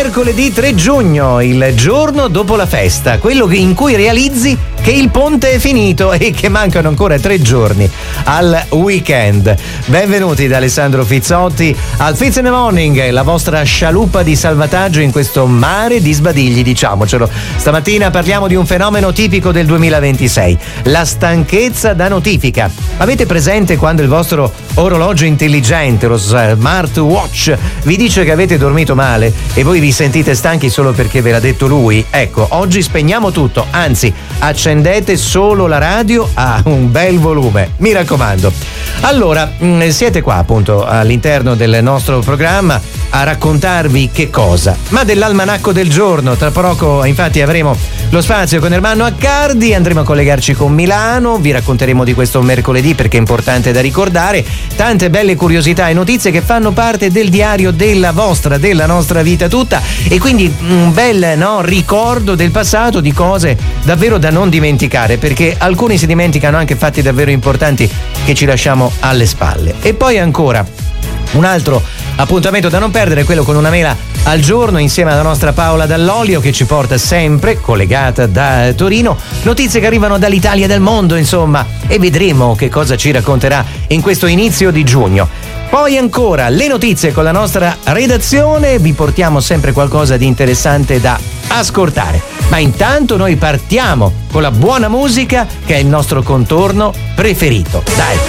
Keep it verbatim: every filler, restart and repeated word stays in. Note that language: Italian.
mercoledì tre giugno, il giorno dopo la festa, quello in cui realizzi che il ponte è finito e che mancano ancora tre giorni al weekend. Benvenuti da Alessandro Fizzotti al Fizz in the Morning, la vostra scialuppa di salvataggio in questo mare di sbadigli, diciamocelo. Stamattina parliamo di un fenomeno tipico del duemilaventisei, la stanchezza da notifica. Avete presente quando il vostro orologio intelligente, lo smartwatch, vi dice che avete dormito male e voi vi sentite stanchi solo perché ve l'ha detto lui? Ecco, oggi spegniamo tutto, anzi accendete solo la radio a un bel volume, mi raccomando. Allora, siete qua appunto all'interno del nostro programma a raccontarvi che cosa? Ma dell'almanacco del giorno. Tra poco infatti avremo lo spazio con Ermanno Accardi, andremo a collegarci con Milano, vi racconteremo di questo mercoledì perché è importante da ricordare, tante belle curiosità e notizie che fanno parte del diario della vostra, della nostra vita tutta, e quindi un bel no, ricordo del passato, di cose davvero da non dimenticare, perché alcuni si dimenticano anche fatti davvero importanti che ci lasciamo alle spalle. E poi ancora un altro appuntamento da non perdere, quello con una mela al giorno insieme alla nostra Paola Dall'Olio, che ci porta sempre, collegata da Torino, notizie che arrivano dall'Italia e dal mondo, insomma, e vedremo che cosa ci racconterà in questo inizio di giugno. Poi ancora le notizie con la nostra redazione, vi portiamo sempre qualcosa di interessante da ascoltare. Ma intanto noi partiamo con la buona musica, che è il nostro contorno preferito. Dai!